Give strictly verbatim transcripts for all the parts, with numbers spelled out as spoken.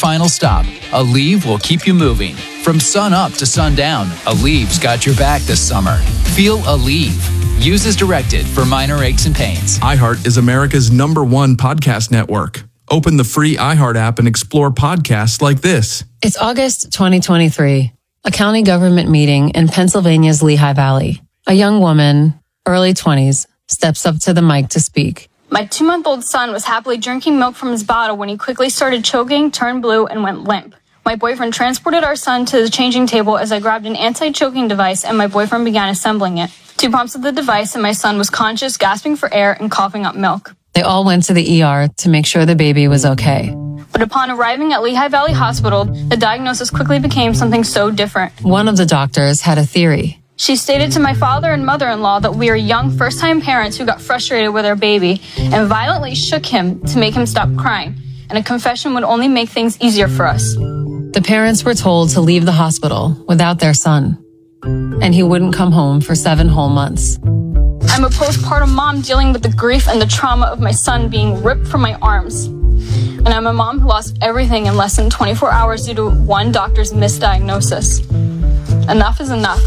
final stop, Aleve will keep you moving. From sun up to sundown, Aleve's got your back this summer. Feel Aleve. Use as directed for minor aches and pains. iHeart is America's number one podcast network. Open the free iHeart app and explore podcasts like this. It's August twenty twenty-three, a county government meeting in Pennsylvania's Lehigh Valley. A young woman, early twenties, steps up to the mic to speak. My two-month-old son was happily drinking milk from his bottle when he quickly started choking, turned blue, and went limp. My boyfriend transported our son to the changing table as I grabbed an anti-choking device and my boyfriend began assembling it. Two pumps of the device and my son was conscious, gasping for air, and coughing up milk. They all went to the E R to make sure the baby was okay. But upon arriving at Lehigh Valley Hospital, the diagnosis quickly became something so different. One of the doctors had a theory. She stated to my father and mother-in-law that we are young first-time parents who got frustrated with our baby and violently shook him to make him stop crying, and a confession would only make things easier for us. The parents were told to leave the hospital without their son, and he wouldn't come home for seven whole months. I'm a postpartum mom dealing with the grief and the trauma of my son being ripped from my arms. And I'm a mom who lost everything in less than twenty-four hours due to one doctor's misdiagnosis. Enough is enough.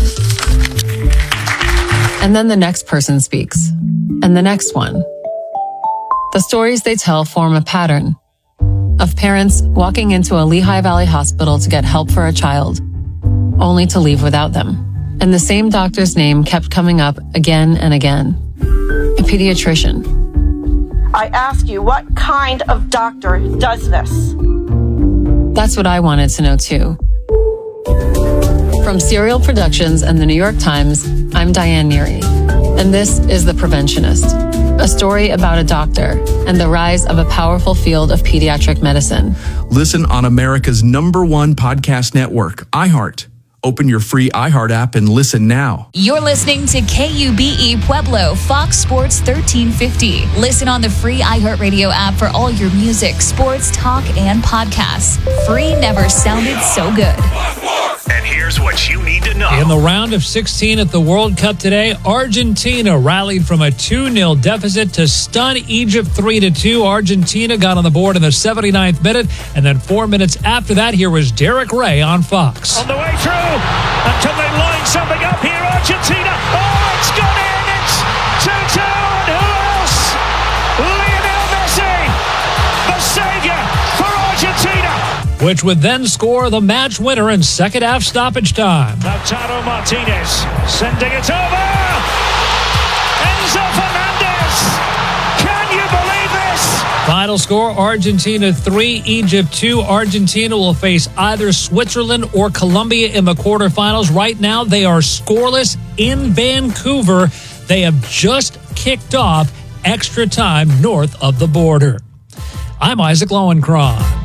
And then the next person speaks, and the next one. The stories they tell form a pattern of parents walking into a Lehigh Valley hospital to get help for a child, only to leave without them. And the same doctor's name kept coming up again and again. A pediatrician. I ask you, what kind of doctor does this? That's what I wanted to know too. From Serial Productions and the New York Times, I'm Diane Neary, and this is The Preventionist, a story about a doctor and the rise of a powerful field of pediatric medicine. Listen on America's number one podcast network, iHeart. Open your free iHeart app and listen now. You're listening to K U B E Pueblo, Fox Sports thirteen fifty. Listen on the free iHeartRadio app for all your music, sports, talk, and podcasts. Free never sounded so good. And here's what you need to know. In the round of sixteen at the World Cup today, Argentina rallied from a two nil deficit to stun Egypt three to two. Argentina got on the board in the seventy-ninth minute, and then four minutes after that, here was Derek Ray on Fox. On the way through, until they line something up here, Argentina. Oh, it's gone in. It's two two, and who else? Lionel Messi, the savior for Argentina. Which would then score the match winner in second half stoppage time. Lautaro Martinez sending it over. Enzo Fernandez. Can you believe this? Final score, Argentina three, Egypt two. Argentina will face either Switzerland or Colombia in the quarterfinals. Right now, they are scoreless in Vancouver. They have just kicked off extra time north of the border. I'm Isaac Lowenkron.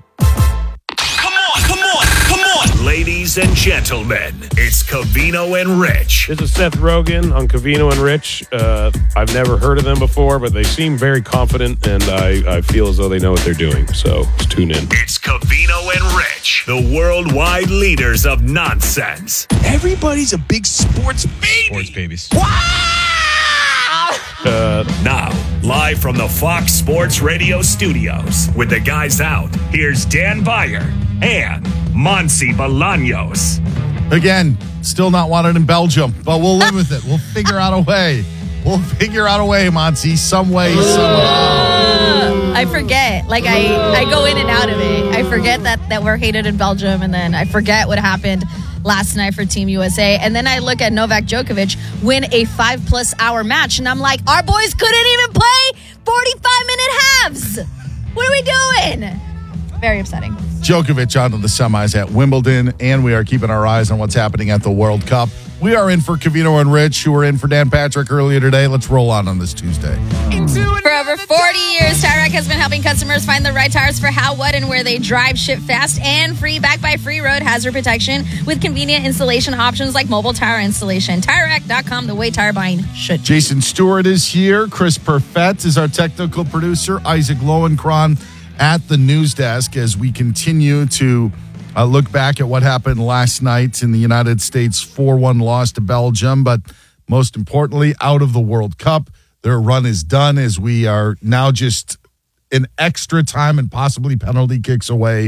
Ladies and gentlemen, it's Covino and Rich. This is Seth Rogen on Covino and Rich. Uh, I've never heard of them before, but they seem very confident, and I, I feel as though they know what they're doing. So let's tune in. It's Covino and Rich, the worldwide leaders of nonsense. Everybody's a big sports baby. Sports babies. Wow! Uh, now, live from the Fox Sports Radio studios, with the guys out, here's Dan Beyer and Monsi Bolaños. Again, still not wanted in Belgium, but we'll live with it. We'll figure out a way. We'll figure out a way, Monsi, some way, somehow. I forget. Like, I, I go in and out of it. I forget that, that we're hated in Belgium, and then I forget what happened last night for Team U S A. And then I look at Novak Djokovic win a five-plus hour match, and I'm like, our boys couldn't even play forty-five minute halves. What are we doing? Very upsetting. Djokovic onto the semis at Wimbledon, and we are keeping our eyes on what's happening at the World Cup. We are in for Covino and Rich, who were in for Dan Patrick earlier today. Let's roll on on this Tuesday. For over forty years, Tire Rack has been helping customers find the right tires for how, what, and where they drive. Ship fast and free, backed by free road hazard protection with convenient installation options like mobile tire installation. Tire Rack dot com, the way tire buying should. Jason Stewart is here. Chris Perfett is our technical producer. Isaac Lowenkron at the news desk as we continue to uh, look back at what happened last night in the United States four one loss to Belgium, but most importantly, out of the World Cup. Their run is done as we are now just an extra time and possibly penalty kicks away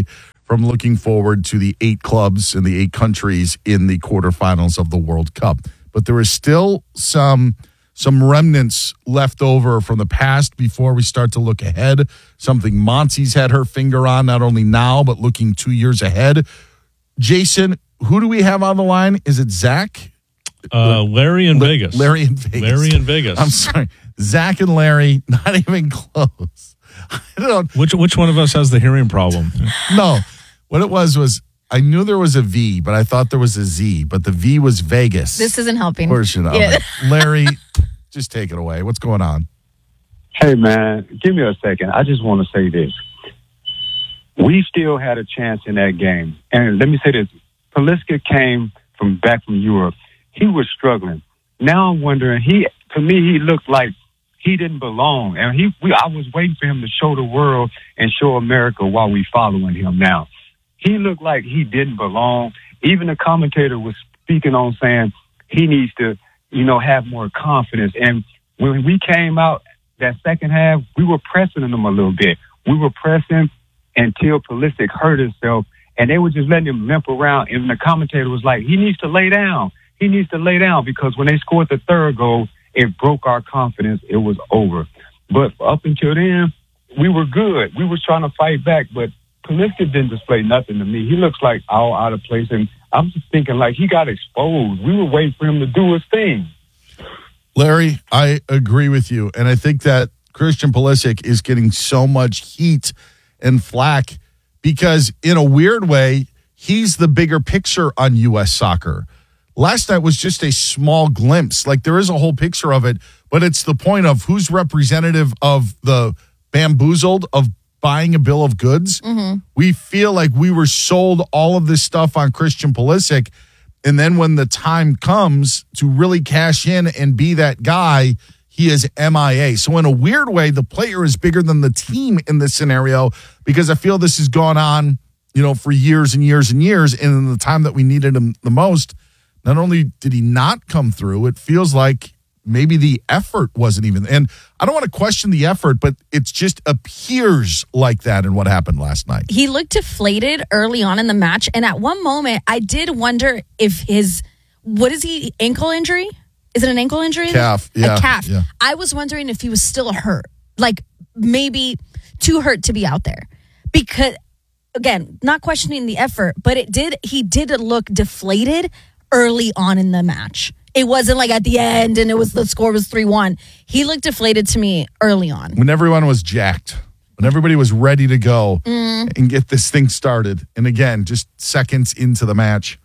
from looking forward to the eight clubs and the eight countries in the quarterfinals of the World Cup. But there is still some some remnants left over from the past before we start to look ahead. Something Monty's had her finger on, not only now, but looking two years ahead. Jason, who do we have on the line? Is it Zach? Uh, Larry in Vegas. Larry in Vegas. Larry in Vegas. I'm sorry. Zach and Larry, not even close. I don't Which which one of us has the hearing problem? No. What it was was I knew there was a V, but I thought there was a Z, but the V was Vegas. This isn't helping. Portion of Yeah. it. Larry, just take it away. What's going on? Hey, man, give me a second. I just want to say this. We still had a chance in that game. And let me say this. Pulisic came from back from Europe. He was struggling. Now I'm wondering, he to me, he looked like he didn't belong. And he, we, I was waiting for him to show the world and show America while we following him now. He looked like he didn't belong. Even the commentator was speaking on saying he needs to, you know, have more confidence. And when we came out that second half, we were pressing him a little bit. We were pressing until Pulisic hurt himself, and they were just letting him limp around. And the commentator was like, he needs to lay down. He needs to lay down, because when they scored the third goal, it broke our confidence. It was over. But up until then, we were good. We were trying to fight back, but Pulisic didn't display nothing to me. He looks like all out of place, and I'm just thinking like he got exposed. We were waiting for him to do his thing. Larry, I agree with you. And I think that Christian Pulisic is getting so much heat and flack because in a weird way, he's the bigger picture on U S soccer. Last night was just a small glimpse. Like there is a whole picture of it, but it's the point of who's representative of the bamboozled of buying a bill of goods. Mm-hmm. We feel like we were sold all of this stuff on Christian Pulisic. And then when the time comes to really cash in and be that guy, he is M I A. So in a weird way, the player is bigger than the team in this scenario, because I feel this has gone on, you know, for years and years and years. And in the time that we needed him the most, not only did he not come through, it feels like maybe the effort wasn't even. And I don't want to question the effort, but it just appears like that in what happened last night. He looked deflated early on in the match. And at one moment, I did wonder if his, what is he, ankle injury? Is it an ankle injury? Calf, yeah. A calf. Yeah. I was wondering if he was still hurt, like maybe too hurt to be out there. Because, again, not questioning the effort, but it did, he did look deflated early on in the match. It wasn't like at the end and it was the score was three one. He looked deflated to me early on. When everyone was jacked, when everybody was ready to go Mm. and get this thing started. And again, just seconds into the match,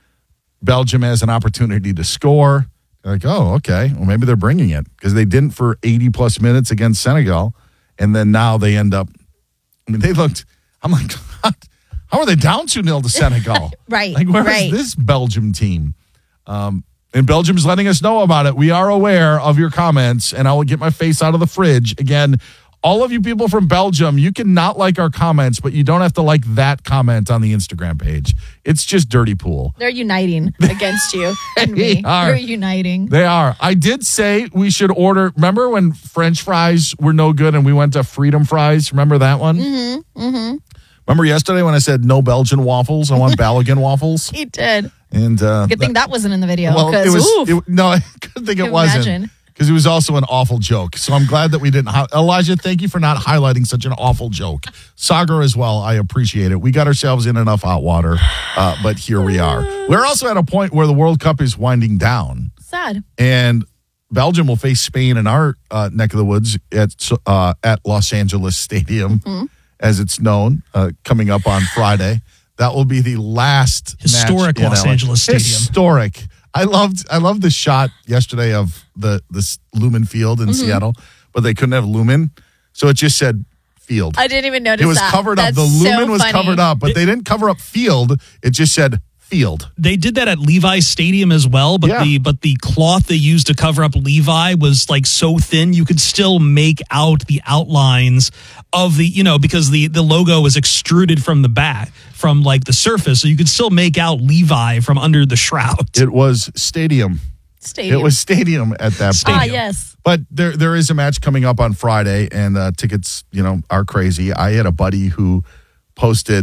Belgium has an opportunity to score. They're like, oh, okay. Well, maybe they're bringing it, because they didn't for eighty plus minutes against Senegal. And then now they end up, I mean, they looked, I'm like, God, how are they down two nil to Senegal? Right, Like, where is right. this Belgium team? Um, and Belgium's letting us know about it. We are aware of your comments, and I will get my face out of the fridge. Again, all of you people from Belgium, you can not like our comments, but you don't have to like that comment on the Instagram page. It's just dirty pool. They're uniting against you and me. They are. They're uniting. They are. I did say we should order. Remember when French fries were no good and we went to Freedom Fries? Remember that one? Mm-hmm. Mm-hmm. Remember yesterday when I said no Belgian waffles? I want Balogun waffles. He did. And uh, Good thing that wasn't in the video. Well, it 'cause, was. oof. It, no, good thing it Can wasn't. imagine. Because it was also an awful joke. So I'm glad that we didn't. Hi- Elijah, thank you for not highlighting such an awful joke. Sagar as well. I appreciate it. We got ourselves in enough hot water, uh, but here we are. We're also at a point where the World Cup is winding down. Sad. And Belgium will face Spain in our uh, neck of the woods at uh, at Los Angeles Stadium, Mm-hmm. as it's known, uh, coming up on Friday. That will be the last Historic match in Los L A. Angeles Stadium. Historic. I loved I loved the shot yesterday of the this Lumen Field in Mhm. Seattle, but they couldn't have Lumen, so it just said Field. I didn't even notice It was that. covered up. That's The so Lumen was funny. covered up, but they didn't cover up Field. It just said Field. They did that at Levi Stadium as well, but Yeah. the but the cloth they used to cover up Levi was like so thin you could still make out the outlines of the, you know, because the the logo was extruded from the back, from like the surface, so you could still make out Levi from under the shroud. It was Stadium. Stadium. It was Stadium at that point. Ah, yes. But there there is a match coming up on Friday, and uh, tickets, you know, are crazy. I had a buddy who posted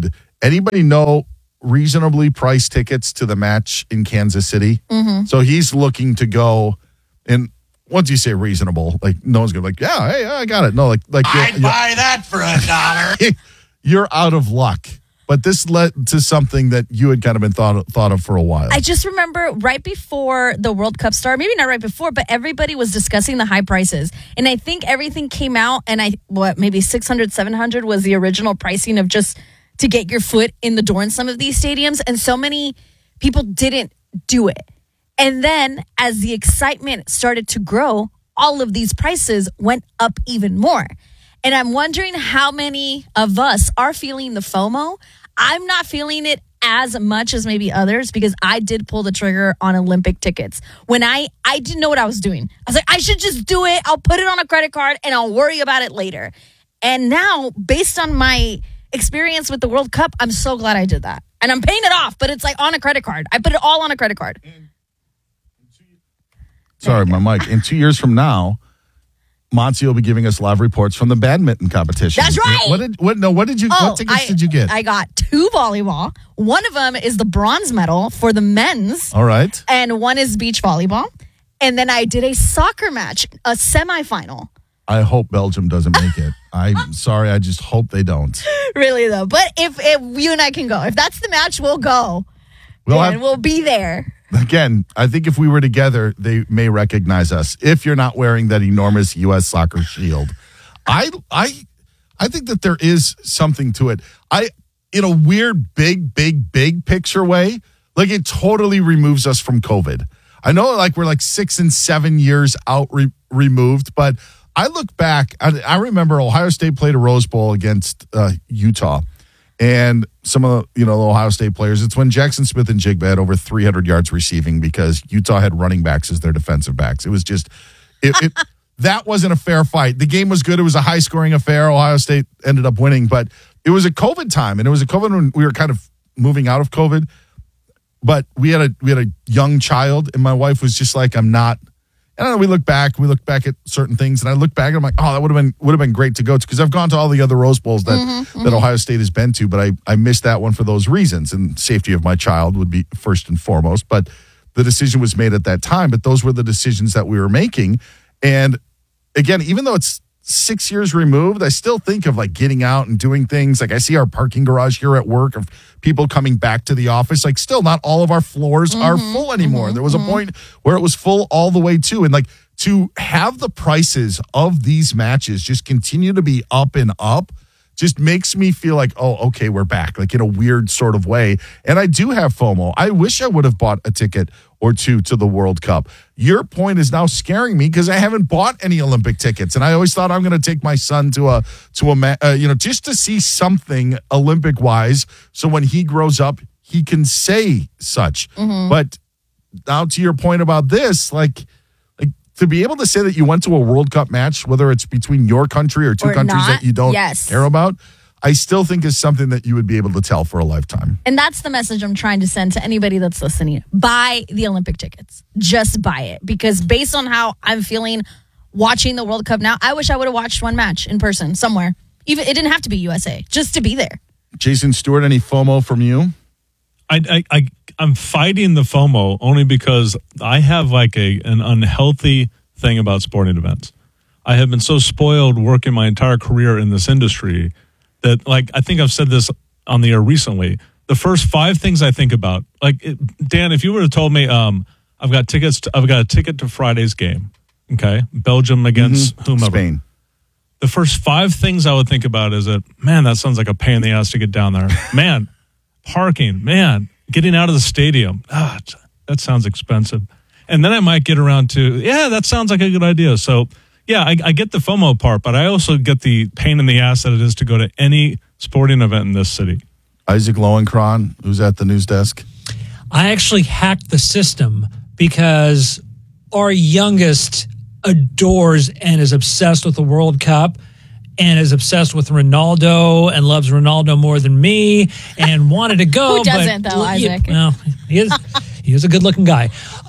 Anybody know reasonably priced tickets to the match in Kansas City? Mm-hmm. So he's looking to go, and once you say reasonable, like no one's gonna be like, yeah, hey, I got it. No, like like I'd buy that for a dollar. You're out of luck. But this led to something that you had kind of been thought thought of for a while. I just remember right before the World Cup started, maybe not right before, but everybody was discussing the high prices. And I think everything came out, and I what maybe six hundred, seven hundred was the original pricing of just to get your foot in the door in some of these stadiums. And so many people didn't do it. And then as the excitement started to grow, all of these prices went up even more. And I'm wondering how many of us are feeling the FOMO. I'm not feeling it as much as maybe others because I did pull the trigger on Olympic tickets. When I, I didn't know what I was doing. I was like, I should just do it. I'll put it on a credit card and I'll worry about it later. And now, based on my experience with the World Cup, I'm so glad I did that. And I'm paying it off, but it's like on a credit card. I put it all on a credit card. Sorry, my mic. In two years from now, Monty will be giving us live reports from the badminton competition. That's right. What did what? No, what did you? Oh, what tickets I, did you get? I got two volleyball. One of them is the bronze medal for the men's. All right. And one is beach volleyball. And then I did a soccer match, a semifinal. I hope Belgium doesn't make it. I'm sorry. I just hope they don't. Really though, but if, if you and I can go, if that's the match, we'll go. We'll and have- we'll be there. Again, I think if we were together, they may recognize us if you're not wearing that enormous U S soccer shield. I I I think that there is something to it. I in a weird big big big picture way, like it totally removes us from COVID. I know like we're like six and seven years out re- removed, but I look back, I, I remember Ohio State played a Rose Bowl against uh, Utah. And some of the, you know, the Ohio State players, it's when Jackson Smith and Jigba had over three hundred yards receiving because Utah had running backs as their defensive backs. It was just, it, it that wasn't a fair fight. The game was good. It was a high scoring affair. Ohio State ended up winning, but it was a COVID time, and it was a COVID when we were kind of moving out of COVID. But we had a we had a young child, and my wife was just like, I'm not. I don't know. We look back. We look back at certain things, and I look back, and I'm like, "Oh, that would have been would have been great to go to," because I've gone to all the other Rose Bowls that Mm-hmm, that mhm. Ohio State has been to, but I I missed that one for those reasons, and safety of my child would be first and foremost. But the decision was made at that time. But those were the decisions that we were making, and again, even though it's six years removed, I still think of like getting out and doing things. Like I see our parking garage here at work of people coming back to the office. Like still not all of our floors are full anymore. There was a point where it was full all the way to, and like to have the prices of these matches just continue to be up and up just makes me feel like, oh, okay, we're back, like in a weird sort of way. And I do have FOMO. I wish I would have bought a ticket or two to the World Cup. Your point is now scaring me because I haven't bought any Olympic tickets, and I always thought I'm going to take my son to a to a ma- uh, you know, just to see something Olympic wise, so when he grows up, he can say such. Mhm. But now to your point about this, like. To be able to say that you went to a World Cup match, whether it's between your country or two Or countries not, that you don't yes. care about, I still think is something that you would be able to tell for a lifetime. And that's the message I'm trying to send to anybody that's listening. Buy the Olympic tickets. Just buy it. Because based on how I'm feeling watching the World Cup now, I wish I would have watched one match in person somewhere. Even it didn't have to be U S A, just to be there. Jason Stewart, any FOMO from you? I, I, I, I'm fighting the FOMO only because I have like a an unhealthy thing about sporting events. I have been so spoiled working my entire career in this industry that, like, I think I've said this on the air recently. The first five things I think about, like, it, Dan, if you would have told me, um, I've got tickets, to, I've got a ticket to Friday's game, okay, Belgium against Mm-hmm. whomever. Spain. The first five things I would think about is that, man, that sounds like a pain in the ass to get down there. Man, parking, man, getting out of the stadium. Ah, that sounds expensive. And then I might get around to, yeah, that sounds like a good idea. So, yeah, I, I get the FOMO part, but I also get the pain in the ass that it is to go to any sporting event in this city. Isaac Lowenkron, who's at the news desk. I actually hacked the system because our youngest adores and is obsessed with the World Cup and is obsessed with Ronaldo and loves Ronaldo more than me and wanted to go. Who doesn't, but, though, Isaac? Well, he is, he is a good-looking guy.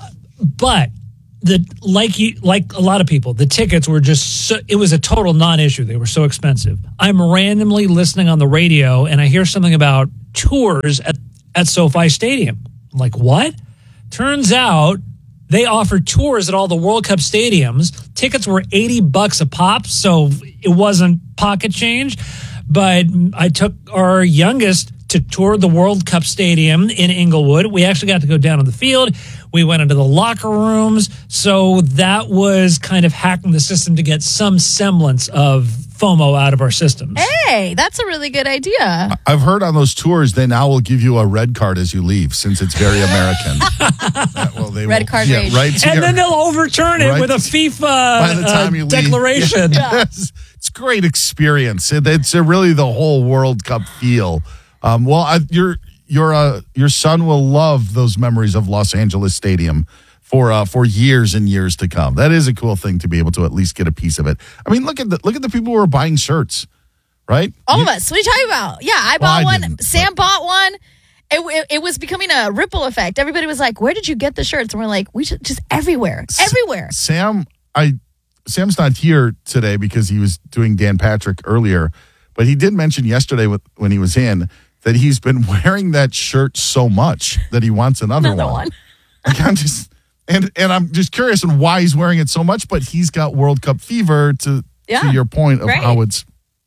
But the like you like a lot of people, the tickets were just so, it was a total non-issue. They were so expensive. I'm randomly listening on the radio and I hear something about tours at, at SoFi Stadium. I'm like, what? Turns out they offer tours at all the World Cup stadiums. Tickets were eighty bucks a pop, so it wasn't pocket change. But I took our youngest to tour the World Cup stadium in Inglewood. We actually got to go down on the field. We went into the locker rooms. So that was kind of hacking the system to get some semblance of FOMO out of our systems. Hey, that's a really good idea. I've heard on those tours they now will give you a red card as you leave, since it's very American. That, well, they red will, card yeah, rage. right And here. then they'll overturn it Right. with a FIFA By the time uh, you leave. declaration. Yeah. It's, it's a great experience. It, it's a really the whole World Cup feel. Um, well, I, your your uh, your son will love those memories of Los Angeles Stadium for uh, for years and years to come. That is a cool thing to be able to at least get a piece of it. I mean, look at the look at the people who are buying shirts, right? All You- of us. What are you talking about? Yeah, I Well, bought I one. didn't, Sam bought one. It, it, it was becoming a ripple effect. Everybody was like, "Where did you get the shirts?" And we're like, "We should just everywhere, everywhere." Sam, I Sam's not here today because he was doing Dan Patrick earlier, but he did mention yesterday with, when he was in that he's been wearing that shirt so much that he wants another, Another one. one. Like, I'm just and and I'm just curious on why he's wearing it so much, but he's got World Cup fever to Yeah, to your point of right. how it's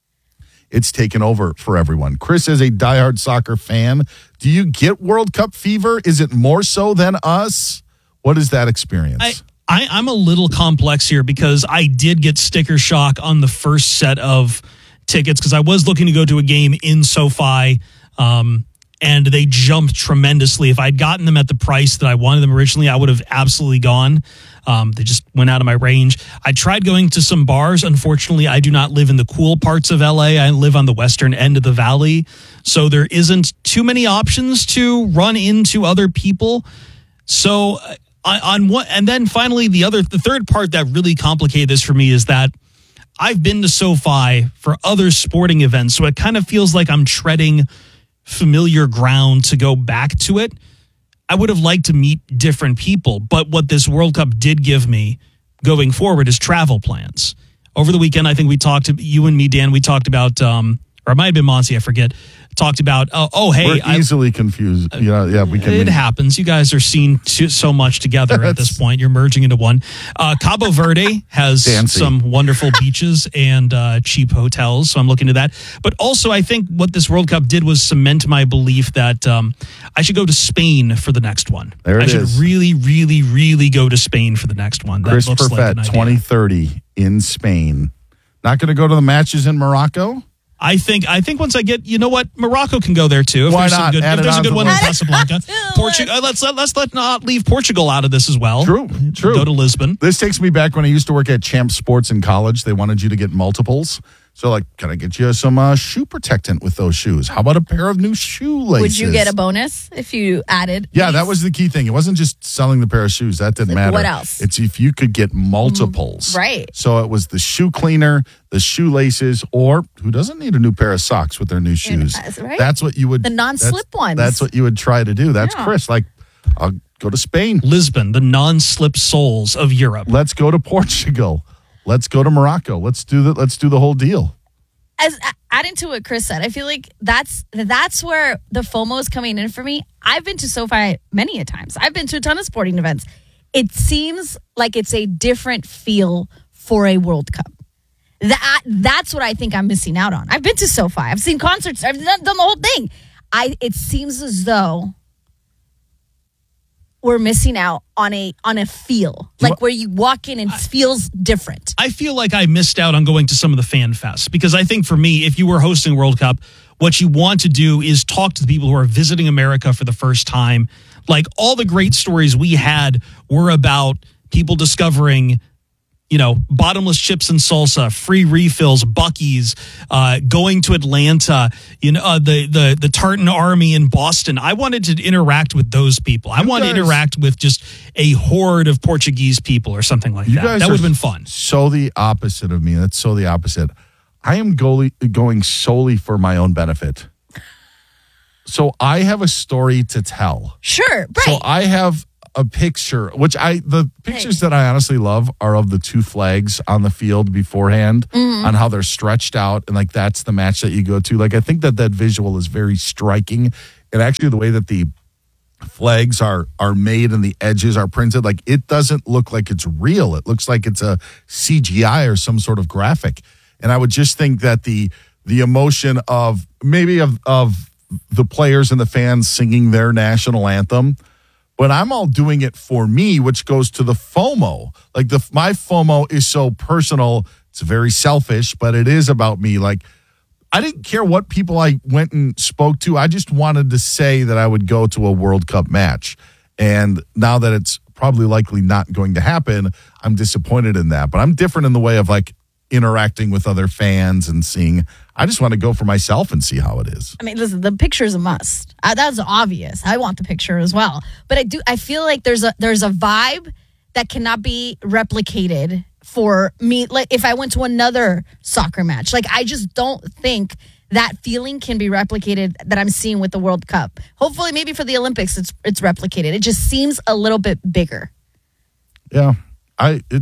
it's taken over for everyone. Chris is a diehard soccer fan. Do you get World Cup fever? Is it more so than us? What is that experience? I, I, I'm a little complex here because I did get sticker shock on the first set of tickets because I was looking to go to a game in SoFi, um, and they jumped tremendously. If I'd gotten them at the price that I wanted them originally, I would have absolutely gone. Um, they just went out of my range. I tried going to some bars. Unfortunately, I do not live in the cool parts of L A. I live on the western end of the valley, so there isn't too many options to run into other people. So on, on what, and then finally the other, the third part that really complicated this for me is that I've been to SoFi for other sporting events, so it kind of feels like I'm treading familiar ground to go back to it. I would have liked to meet different people, but what this World Cup did give me going forward is travel plans. Over the weekend, I think we talked to you and me, Dan. We talked about, um, or it might have been Monty, I forget. Talked about, uh, oh, hey. We're I, easily confused. You know, yeah, we can. it happens. You guys are seen too, so much together at this point. You're merging into one. Uh, Cabo Verde has Fancy. some wonderful beaches and uh, cheap hotels, so I'm looking to that. But also, I think what this World Cup did was cement my belief that um, I should go to Spain for the next one. There it I should is. really, really, really go to Spain for the next one. That Chris looks like an Perfett, idea. twenty thirty in Spain. Not going to go to the matches in Morocco? I think I think once I get, you know what, Morocco can go there too. If Why there's not? Some good, Add if it there's a on good to one the in list. Casablanca, Portugal. Uh, let's let, let's let not leave Portugal out of this as well. True, true. Go to Lisbon. This takes me back when I used to work at Champ Sports in college. They wanted you to get multiples. So, like, can I get you some uh, shoe protectant with those shoes? How about a pair of new shoelaces? Would you get a bonus if you added? Yeah, these? that was the key thing. It wasn't just selling the pair of shoes. That didn't Like, matter. what else? It's if you could get multiples. Right. So it was the shoe cleaner, the shoelaces, or who doesn't need a new pair of socks with their new shoes? That's right. That's what you would. The non-slip that's, ones. That's what you would try to do. That's Yeah. Chris. Like, I'll go to Spain. Lisbon, the non-slip soles of Europe. Let's go to Portugal. Let's go to Morocco. Let's do the. Let's do the whole deal. As adding to what Chris said, I feel like that's that's where the FOMO is coming in for me. I've been to SoFi many a times. I've been to a ton of sporting events. It seems like it's a different feel for a World Cup. That that's what I think I'm missing out on. I've been to SoFi. I've seen concerts. I've done, done the whole thing. I it seems as though we're missing out on a on a feel, like where you walk in and it feels different. I feel like I missed out on going to some of the fan fests because I think for me, if you were hosting World Cup, what you want to do is talk to the people who are visiting America for the first time. Like all the great stories we had were about people discovering, you know, bottomless chips and salsa, free refills, Buc-ee's, uh, going to Atlanta, you know, uh, the the the Tartan Army in Boston. I wanted to interact with those people. I You wanted to guys- interact with just a horde of Portuguese people or something like You that. guys That are would have been fun. So the opposite of me. That's so the opposite. I am go- going solely for my own benefit. So I have a story to tell. Sure, right. So I have a picture, which I the pictures that I honestly love are of the two flags on the field beforehand, Mhm. on how they're stretched out, and like that's the match that you go to. Like I think that that visual is very striking, and actually the way that the flags are are made and the edges are printed, like it doesn't look like it's real. It looks like it's a C G I or some sort of graphic. And I would just think that the the emotion of maybe of of the players and the fans singing their national anthem, but I'm all doing it for me, which goes to the FOMO. Like the my FOMO is so personal. It's very selfish, but it is about me. Like I didn't care what people I went and spoke to. I just wanted to say that I would go to a World Cup match. And now that it's probably likely not going to happen, I'm disappointed in that. But I'm different in the way of like interacting with other fans and seeing. I just want to go for myself and see how it is. I mean, listen, the picture is a must. Uh, that's obvious. I want the picture as well. But I do. I feel like there's a there's a vibe that cannot be replicated for me. Like if I went to another soccer match, like I just don't think that feeling can be replicated that I'm seeing with the World Cup. Hopefully, maybe for the Olympics, it's it's replicated. It just seems a little bit bigger. Yeah, I. It,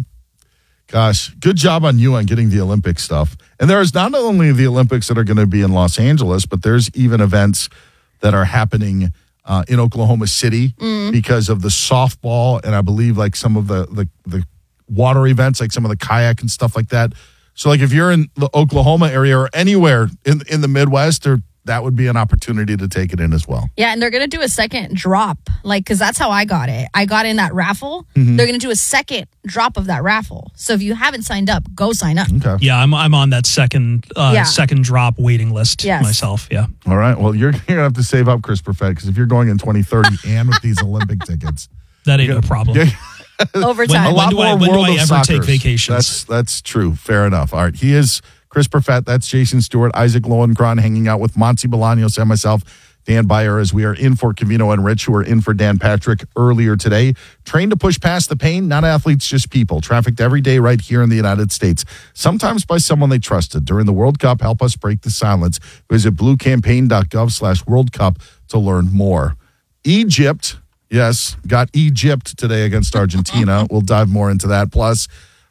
Gosh, good job on you on getting the Olympic stuff. And there is not only the Olympics that are going to be in Los Angeles, but there's even events that are happening uh, in Oklahoma City Mm. because of the softball and I believe like some of the, the the water events, like some of the kayak and stuff like that. So like if you're in the Oklahoma area or anywhere in in the Midwest, or that would be an opportunity to take it in as well. Yeah, and they're going to do a second drop, like, because that's how I got it. I got in that raffle. Mhm. They're going to do a second drop of that raffle. So if you haven't signed up, go sign up. Okay. Yeah, I'm I'm on that second uh, Yeah. second drop waiting list Yes. myself. Yeah. All right. Well, you're, you're going to have to save up, Chris Perfett, because if you're going in twenty thirty and with these Olympic tickets, That ain't no problem. Overtime. A lot When do I- more when do World I of ever take Soccers. vacations? That's that's true. Fair enough. All right. He is Chris Perfett. That's Jason Stewart, Isaac Lowenkron, hanging out with Monty Bolaños and myself, Dan Beyer, as we are in for Covino and Rich, who are in for Dan Patrick earlier today. Trained to push past the pain, not athletes, just people. Trafficked every day right here in the United States, sometimes by someone they trusted. During the World Cup, help us break the silence. Visit bluecampaign.gov slash World Cup to learn more. Egypt, yes, got Egypt today against Argentina. We'll dive more into that. Plus,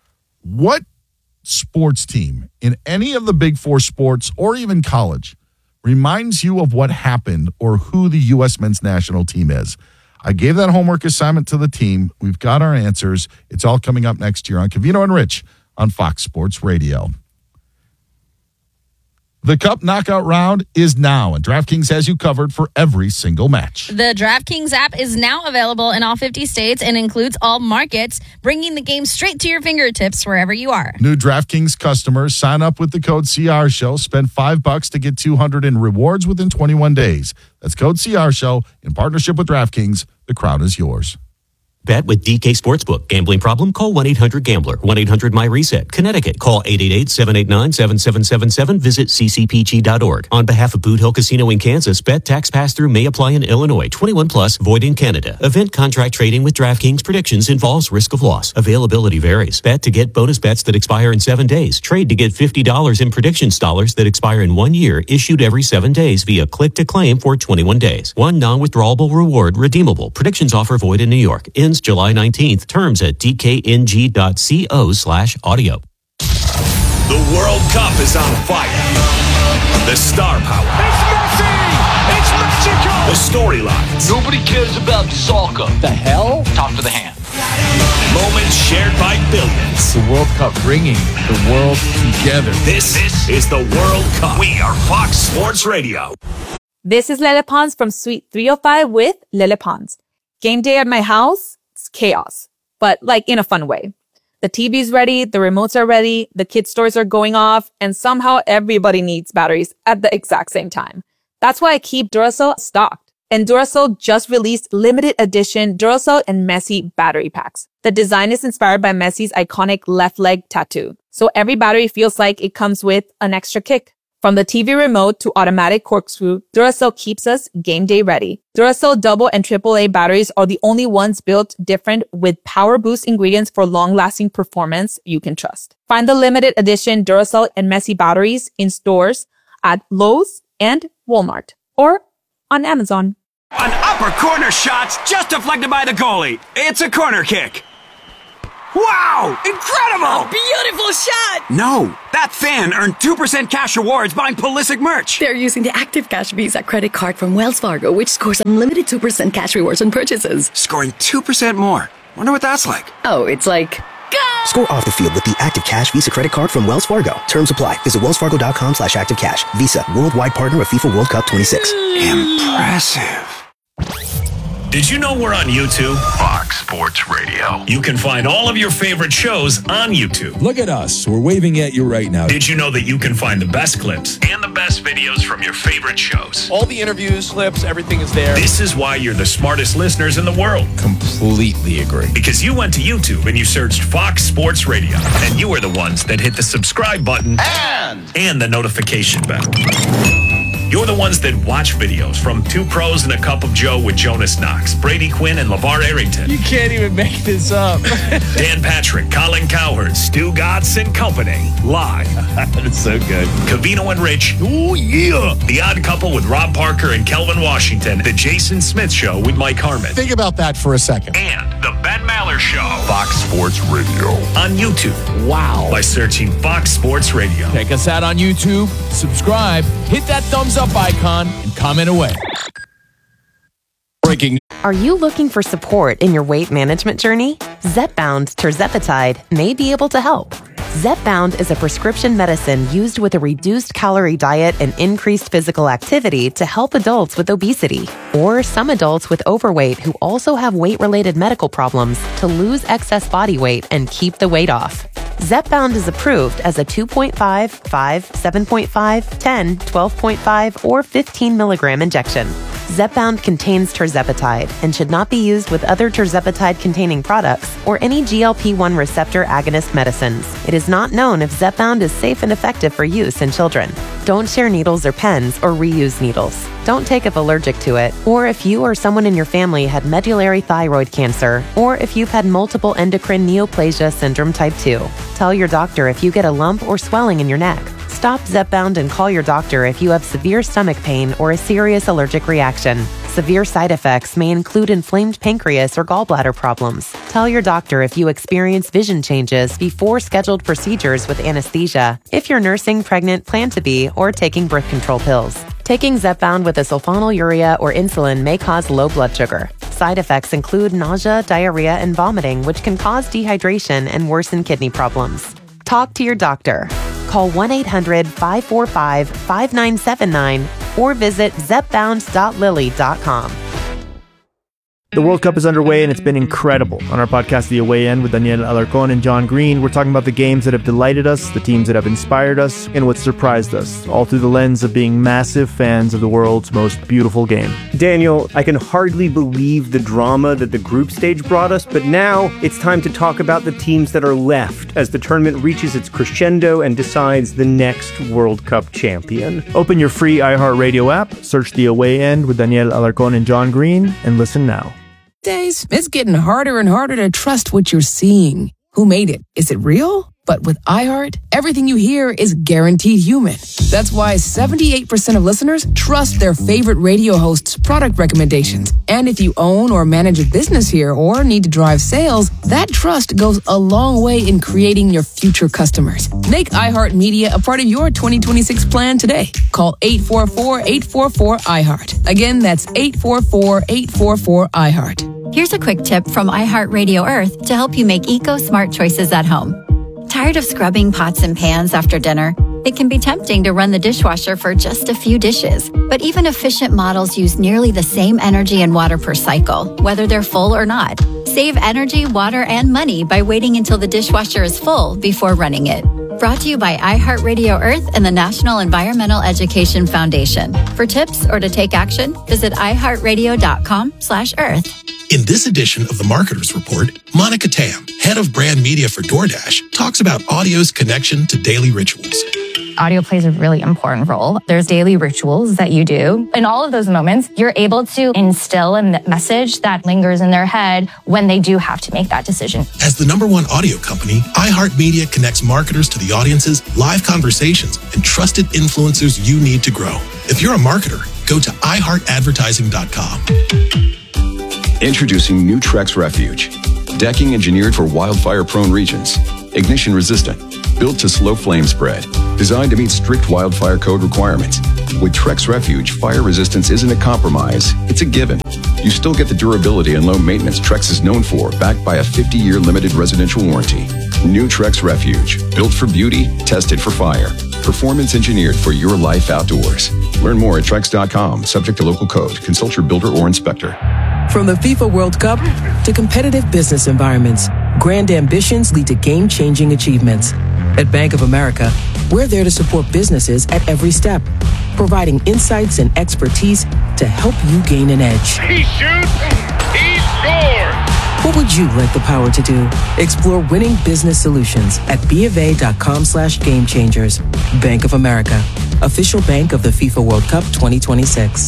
what sports team in any of the big four sports or even college reminds you of what happened or who the U S men's national team is? I gave that homework assignment to the team. We've got our answers. It's all coming up next year on Covino and Rich on Fox Sports Radio. The Cup knockout round is now, and DraftKings has you covered for every single match. The DraftKings app is now available in all fifty states and includes all markets, bringing the game straight to your fingertips wherever you are. New DraftKings customers sign up with the code C R Show. Spend five bucks to get two hundred in rewards within twenty-one days. That's code C R Show in partnership with DraftKings. The crowd is yours. Bet with D K Sportsbook. Gambling problem? Call one eight hundred gambler. one eight hundred my reset. Connecticut. Call eight eight eight, seven eight nine, seven seven seven seven. Visit c c p g dot org. On behalf of Boot Hill Casino in Kansas, bet tax pass-through may apply in Illinois. twenty-one plus, void in Canada. Event contract trading with DraftKings predictions involves risk of loss. Availability varies. Bet to get bonus bets that expire in seven days. Trade to get fifty dollars in predictions dollars that expire in one year, issued every seven days via click to claim for twenty-one days. One non-withdrawable reward redeemable. Predictions offer void in New York. Ends July nineteenth. Terms at d k n g dot co slash audio. The World Cup is on fire. The star power. It's Messi! It's Mexico! The storylines. Nobody cares about soccer. The hell? Talk to the hand. Moments shared by billions. The World Cup bringing the world together. This, this is the World Cup. We are Fox Sports Radio. This is Lele Pons from Suite three oh five with Lele Pons. Game day at my house, it's chaos, but like in a fun way. The T V's ready, the remotes are ready, the kids' stores are going off, and somehow everybody needs batteries at the exact same time. That's why I keep Duracell stocked. And Duracell just released limited edition Duracell and Messi battery packs. The design is inspired by Messi's iconic left leg tattoo, so every battery feels like it comes with an extra kick. From the T V remote to automatic corkscrew, Duracell keeps us game day ready. Duracell double and triple A batteries are the only ones built different with power boost ingredients for long-lasting performance you can trust. Find the limited edition Duracell and Messi batteries in stores at Lowe's and Walmart or on Amazon. An Upper corner shots just deflected by the goalie. It's a corner kick. Wow! Incredible! Beautiful shot! No, that fan earned two percent cash rewards buying Pulisic merch. They're using the Active Cash Visa credit card from Wells Fargo, which scores unlimited two percent cash rewards on purchases. Scoring two percent more. Wonder what that's like. Oh, it's like... Score off the field with the Active Cash Visa credit card from Wells Fargo. Terms apply. Visit wellsfargo.com slash active cash. Visa, worldwide partner of FIFA World Cup twenty-six. Impressive. Did you know we're on YouTube? Fox Sports Radio. You can find all of your favorite shows on YouTube. Look at us. We're waving at you right now. Did you know that you can find the best clips and the best videos from your favorite shows? All the interviews, clips, everything is there. This is why you're the smartest listeners in the world. Completely agree. Because you went to YouTube and you searched Fox Sports Radio. And you are the ones that hit the subscribe button and, and the notification bell. You're the ones that watch videos from Two Pros and a Cup of Joe with Jonas Knox, Brady Quinn, and LeVar Arrington. You can't even make this up. Dan Patrick, Colin Cowherd, Stu Gatz and Company. Live. That's so good. Covino and Rich. Oh, yeah. The Odd Couple with Rob Parker and Kelvin Washington. The Jason Smith Show with Mike Harmon. Think about that for a second. And The Ben Maller Show. Fox Sports Radio. On YouTube. Wow. By searching Fox Sports Radio. Check us out on YouTube. Subscribe. Hit that thumbs up icon and comment away. Breaking. Are you looking for support in your weight management journey? Zepbound tirzepatide may be able to help. Zepbound is a prescription medicine used with a reduced calorie diet and increased physical activity to help adults with obesity or some adults with overweight who also have weight-related medical problems to lose excess body weight and keep the weight off. Zepbound is approved as a two point five, five, seven point five, ten, twelve point five, or fifteen milligram injection. Zepbound contains tirzepatide and should not be used with other tirzepatide-containing products or any G L P one receptor agonist medicines. It is not known if Zepbound is safe and effective for use in children. Don't share needles or pens or reuse needles. Don't take if allergic to it, or if you or someone in your family had medullary thyroid cancer, or if you've had multiple endocrine neoplasia syndrome type two. Tell your doctor if you get a lump or swelling in your neck. Stop Zepbound and call your doctor if you have severe stomach pain or a serious allergic reaction. Severe side effects may include inflamed pancreas or gallbladder problems. Tell your doctor if you experience vision changes before scheduled procedures with anesthesia, if you're nursing, pregnant, plan to be, or taking birth control pills. Taking Zepbound with a sulfonylurea or insulin may cause low blood sugar. Side effects include nausea, diarrhea, and vomiting, which can cause dehydration and worsen kidney problems. Talk to your doctor. Call one eight hundred, five four five, five nine seven nine or visit zepbound dot lilly dot com. The World Cup is underway and it's been incredible. On our podcast, The Away End, with Daniel Alarcón and John Green, we're talking about the games that have delighted us, the teams that have inspired us, and what surprised us, all through the lens of being massive fans of the world's most beautiful game. Daniel, I can hardly believe the drama that the group stage brought us, but now it's time to talk about the teams that are left as the tournament reaches its crescendo and decides the next World Cup champion. Open your free iHeartRadio app, search The Away End with Daniel Alarcón and John Green, and listen now. Days, it's getting harder and harder to trust what you're seeing. Who made it? Is it real? But with iHeart, everything you hear is guaranteed human. That's why seventy-eight percent of listeners trust their favorite radio host's product recommendations. And if you own or manage a business here or need to drive sales, that trust goes a long way in creating your future customers. Make iHeartMedia a part of your twenty twenty-six plan today. Call eight four four, eight four four, iHeart. Again, that's eight four four, eight four four, iHeart. Here's a quick tip from iHeartRadio Earth to help you make eco-smart choices at home. Tired of scrubbing pots and pans after dinner? It can be tempting to run the dishwasher for just a few dishes. But even efficient models use nearly the same energy and water per cycle, whether they're full or not. Save energy, water, and money by waiting until the dishwasher is full before running it. Brought to you by iHeartRadio Earth and the National Environmental Education Foundation. For tips or to take action, visit iHeartRadio.com slash earth. In this edition of the Marketers Report, Monica Tam, head of brand media for DoorDash, talks about audio's connection to daily rituals. Audio plays a really important role. There's daily rituals that you do. In all of those moments, you're able to instill a message that lingers in their head when they do have to make that decision. As the number one audio company, iHeartMedia connects marketers to the audiences, live conversations, and trusted influencers you need to grow. If you're a marketer, go to i heart advertising dot com. Introducing new Trex Refuge. Decking engineered for wildfire-prone regions. Ignition-resistant. Built to slow flame spread. Designed to meet strict wildfire code requirements. With Trex Refuge, fire resistance isn't a compromise, it's a given. You still get the durability and low maintenance Trex is known for, backed by a fifty-year limited residential warranty. New Trex Refuge. Built for beauty, tested for fire. Performance engineered for your life outdoors. Learn more at Trex dot com, subject to local code. Consult your builder or inspector. From the FIFA World Cup to competitive business environments, grand ambitions lead to game-changing achievements. At Bank of America, we're there to support businesses at every step, providing insights and expertise to help you gain an edge. He shoots, he scores! What would you like the power to do? Explore winning business solutions at BofA.com slash game changers. Bank of America, official bank of the FIFA World Cup twenty twenty-six.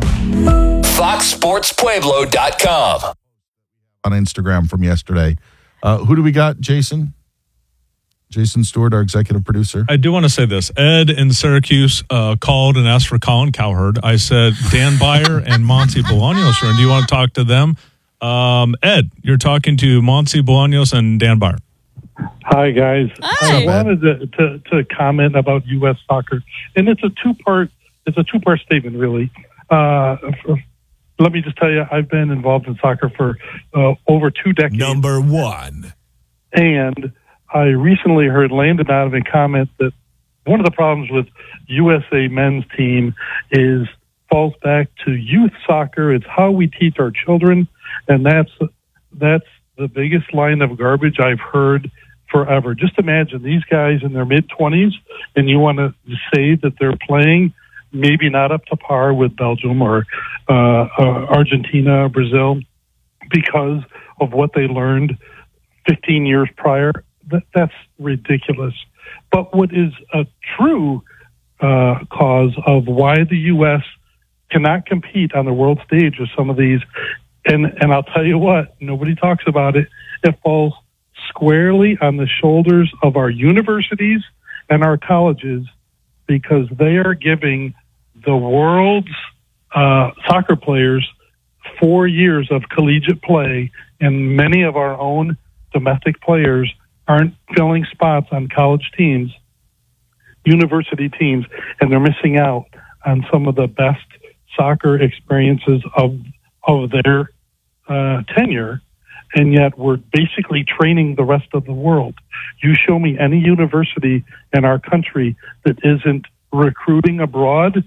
Fox Sports Pueblo dot com. On Instagram from yesterday. Uh, who do we got, Jason? Jason Stewart, our executive producer. I do want to say this. Ed in Syracuse uh, called and asked for Colin Cowherd. I said Dan Byer and Monty Bolaños. Do you want to talk to them? Um, Ed, you're talking to Monty Bolaños and Dan Byer. Hi, guys. Hi. I wanted to, to, to comment about U S soccer, and it's a two-part it's a two-part statement, really. Uh, for, let me just tell you, I've been involved in soccer for uh, over two decades. Number one. And I recently heard Landon Donovan comment that one of the problems with U S A men's team is falls back to youth soccer. It's how we teach our children, and that's that's the biggest line of garbage I've heard forever. Just imagine these guys in their mid-twenties, and you want to say that they're playing maybe not up to par with Belgium or uh, uh, Argentina, Brazil, because of what they learned fifteen years prior. That, that's ridiculous. But what is a true uh, cause of why the U S cannot compete on the world stage with some of these, and, and I'll tell you what, nobody talks about it, it falls squarely on the shoulders of our universities and our colleges, because they are giving the world's uh, soccer players four years of collegiate play, and many of our own domestic players aren't filling spots on college teams, university teams, and they're missing out on some of the best soccer experiences of of their uh, tenure, and yet we're basically training the rest of the world. You show me any university in our country that isn't recruiting abroad,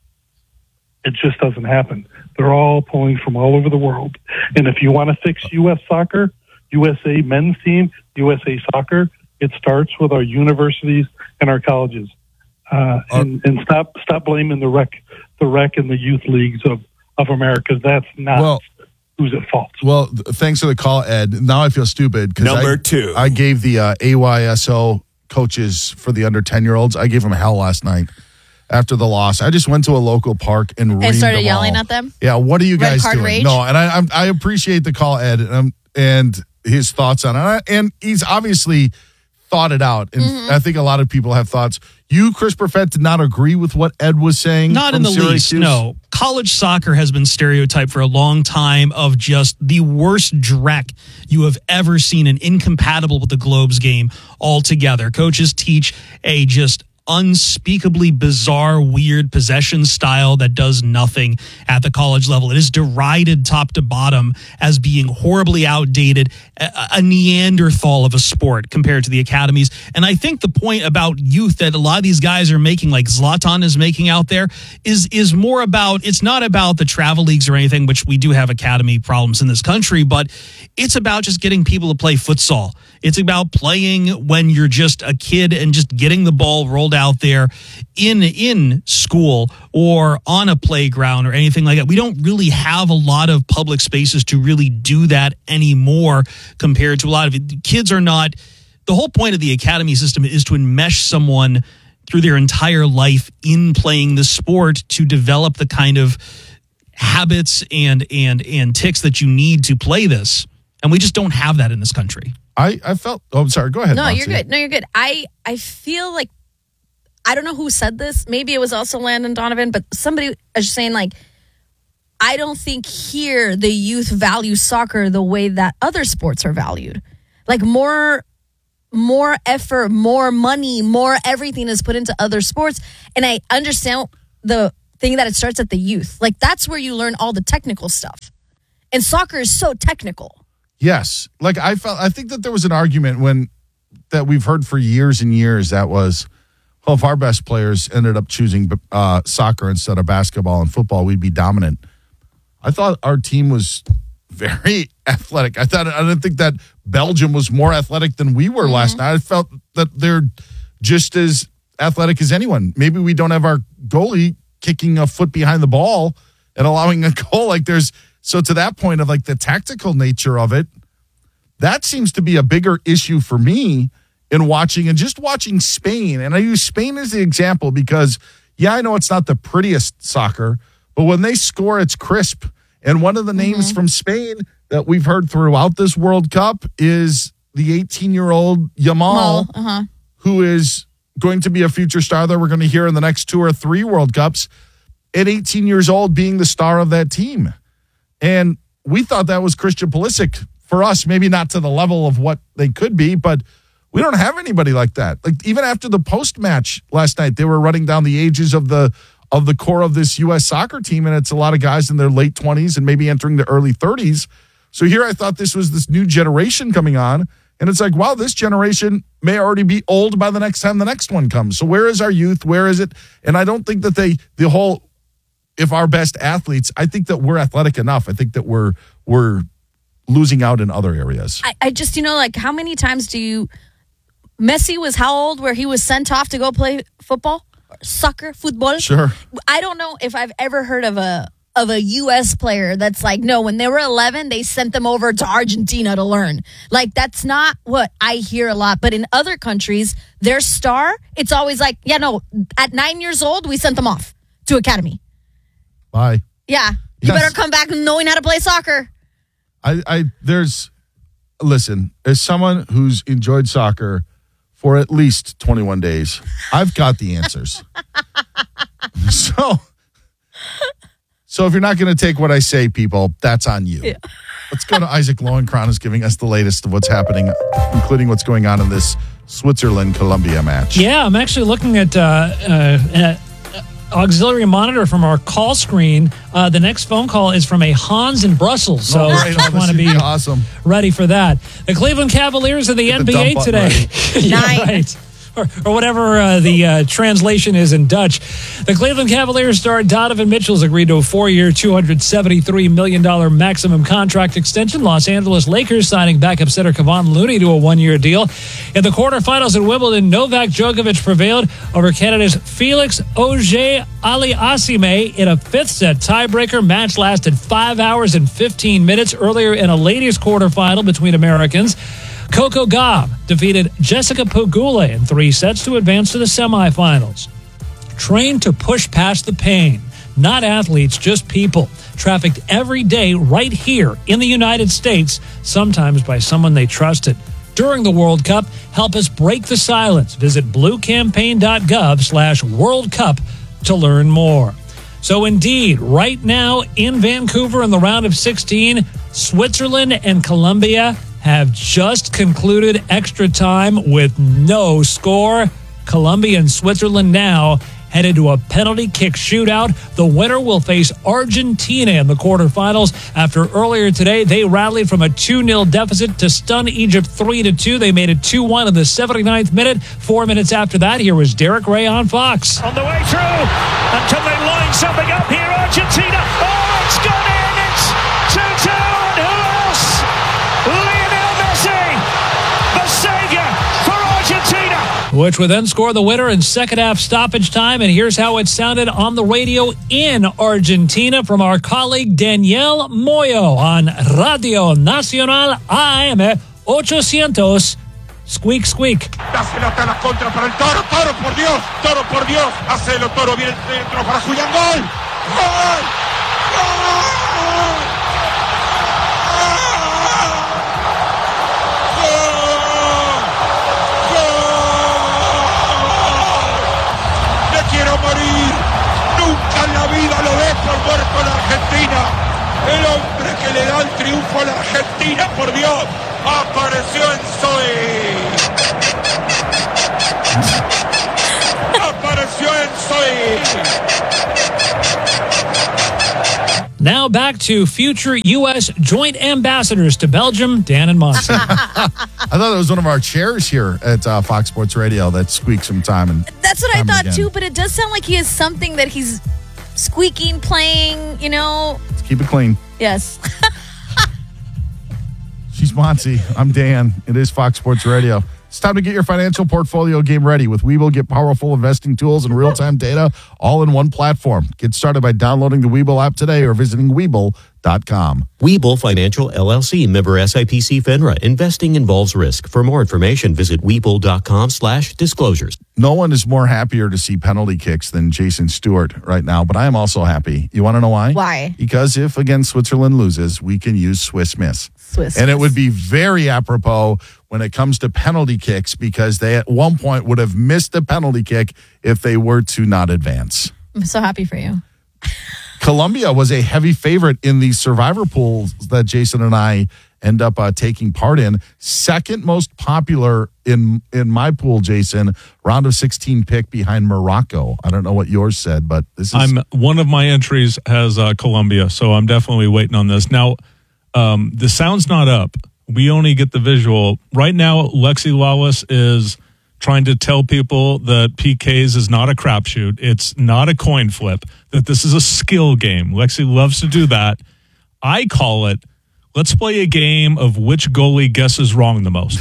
it just doesn't happen. They're all pulling from all over the world. And if you want to fix U S soccer, U S A men's team, U S A soccer, it starts with our universities and our colleges. Uh, and, and stop stop blaming the rec the rec and the youth leagues of, of America. That's not well, who's at fault. Well, th- thanks for the call, Ed. Now I feel stupid because Number I, two. I gave the uh, A Y S O coaches for the under ten-year-olds, I gave them hell last night after the loss. I just went to a local park and, And reamed started them yelling all. at them? Yeah, what are you Red guys card doing? rage? No, and I I'm, I appreciate the call, Ed, and, um, and his thoughts on it. And he's obviously thought it out. And Mm-hmm. I think a lot of people have thoughts. You, Chris Perfett, did not agree with what Ed was saying? Not in from the least, Syracuse? no. College soccer has been stereotyped for a long time of just the worst dreck you have ever seen and incompatible with the Globes game altogether. Coaches teach a just unspeakably bizarre, weird possession style that does nothing at the college level. It is derided top to bottom as being horribly outdated, a, a Neanderthal of a sport compared to the academies. And I think the point about youth that a lot of these guys are making, like Zlatan is making out there, is is more about, it's not about the travel leagues or anything, which we do have academy problems in this country, but it's about just getting people to play futsal. It's about playing when you're just a kid and just getting the ball rolled out there in in school or on a playground or anything like that. We don't really have a lot of public spaces to really do that anymore compared to a lot of it. Kids are not, the whole point of the academy system is to enmesh someone through their entire life in playing the sport to develop the kind of habits and and and ticks that you need to play this. And we just don't have that in this country. I, I felt, oh, I'm sorry, go ahead. No, Nancy. you're good. No, you're good. I, I feel like, I don't know who said this. Maybe it was also Landon Donovan, but somebody was just saying, like, I don't think here the youth value soccer the way that other sports are valued. Like more, more effort, more money, more everything is put into other sports. And I understand the thing that it starts at the youth. Like that's where you learn all the technical stuff. And soccer is so technical. Yes. Like I felt, I think that there was an argument when that we've heard for years and years that was, well, if our best players ended up choosing uh, soccer instead of basketball and football, we'd be dominant. I thought our team was very athletic. I thought I didn't think that Belgium was more athletic than we were mm-hmm. last night. I felt that they're just as athletic as anyone. Maybe we don't have our goalie kicking a foot behind the ball and allowing a goal. Like there's so to that point of like the tactical nature of it, that seems to be a bigger issue for me in watching and just watching Spain. And I use Spain as the example because, yeah, I know it's not the prettiest soccer, but when they score, it's crisp. And one of the names mm-hmm. from Spain that we've heard throughout this World Cup is the eighteen-year-old Yamal, uh-huh. who is going to be a future star that we're going to hear in the next two or three World Cups at eighteen years old being the star of that team. And we thought that was Christian Pulisic for us, maybe not to the level of what they could be, but we don't have anybody like that. Like even after the post-match last night, they were running down the ages of the of the core of this U S soccer team, and it's a lot of guys in their late twenties and maybe entering the early thirties. So here I thought this was this new generation coming on, and it's like, wow, this generation may already be old by the next time the next one comes. So where is our youth? Where is it? And I don't think that they, the whole, if our best athletes, I think that we're athletic enough. I think that we're we're losing out in other areas. I, I just, you know, like how many times do you, Messi was how old where he was sent off to go play football? Soccer, football. Sure. I don't know if I've ever heard of a of a U S player that's like, no, when they were eleven, they sent them over to Argentina to learn. Like, that's not what I hear a lot. But in other countries, their star, it's always like, yeah, no, at nine years old, we sent them off to academy. Bye. Yeah. You Yes. better come back knowing how to play soccer. I, I there's listen, as someone who's enjoyed soccer for at least twenty-one days, I've got the answers. so, so if you're not going to take what I say, people, that's on you. Yeah. Let's go to Isaac Lowenkron, who's giving us the latest of what's happening, including what's going on in this Switzerland-Colombia match. Yeah, I'm actually looking at, uh, uh, at auxiliary monitor from our call screen. Uh, the next phone call is from a Hans in Brussels, so oh, right. just oh, want to be awesome. ready for that. The Cleveland Cavaliers of the Get N B A the dump button today. yeah, Nine. right. Or, or whatever uh, the uh, translation is in Dutch. The Cleveland Cavaliers star Donovan Mitchell's agreed to a four-year, two hundred seventy-three million dollars maximum contract extension. Los Angeles Lakers signing backup center Kevon Looney to a one-year deal. In the quarterfinals at Wimbledon, Novak Djokovic prevailed over Canada's Felix Auger-Aliassime in a fifth-set tiebreaker. Match lasted five hours and fifteen minutes. Earlier in a ladies' quarterfinal between Americans, Coco Gauff defeated Jessica Pegula in three sets to advance to the semifinals. Trained to push past the pain. Not athletes, just people. Trafficked every day right here in the United States, sometimes by someone they trusted. During the World Cup, help us break the silence. Visit bluecampaign.gov slash World Cup to learn more. So indeed, right now in Vancouver in the round of sixteen, Switzerland and Colombia have just concluded extra time with no score. Colombia and Switzerland now headed to a penalty kick shootout. The winner will face Argentina in the quarterfinals. After earlier today, they rallied from a two nil deficit to stun Egypt three to two. They made it two one in the seventy-ninth minute. Four minutes after that, here was Derek Ray on Fox. On the way through, and can they line something up here? Argentina, oh, it's gone in, it's two two, and who else? Lionel Messi, the savior for Argentina. Which would then score the winner in second half stoppage time. And here's how it sounded on the radio in Argentina from our colleague Danielle Moyo on Radio Nacional A M eight hundred. Squeak, squeak. La pelota a la contra para el Toro. Toro, por Dios. Toro, por Dios. Hacelo, Toro. Viene dentro para Julián. ¡Gol! ¡Gol! ¡Gol! Quiero morir, nunca en la vida lo des por muerto en Argentina. al triunfo la Argentina, por Dios. Apareció Enzoe. Apareció Enzoe. Now back to future U S joint ambassadors to Belgium, Dan and Monty. I thought it was one of our chairs here at uh, Fox Sports Radio that squeaks some time. And That's what I time thought again. too, but it does sound like he has something that he's squeaking, playing, you know. Let's keep it clean. Yes. She's Monty. I'm Dan. It is Fox Sports Radio. It's time to get your financial portfolio game ready. With Webull, get powerful investing tools and real-time data all in one platform. Get started by downloading the Webull app today or visiting Webull dot com. Webull Financial L L C, member S I P C FINRA. Investing involves risk. For more information, visit Webull dot com slash disclosures. No one is more happier to see penalty kicks than Jason Stewart right now, but I am also happy. You want to know why? Why? Because if, again, Switzerland loses, we can use Swiss Miss. Swiss and it Miss. would be very apropos when it comes to penalty kicks because they at one point would have missed a penalty kick if they were to not advance. I'm so happy for you. Colombia was a heavy favorite in the survivor pools that Jason and I end up uh, taking part in. Second most popular in in my pool, Jason. Round of sixteen pick behind Morocco. I don't know what yours said, but this is. I'm one of my entries has uh, Colombia, so I'm definitely waiting on this. Now, um, the sound's not up. We only get the visual. Right now, Lexi Lawless is trying to tell people that P Ks is not a crapshoot. It's not a coin flip, that this is a skill game. Lexi loves to do that. I call it, let's play a game of which goalie guesses wrong the most.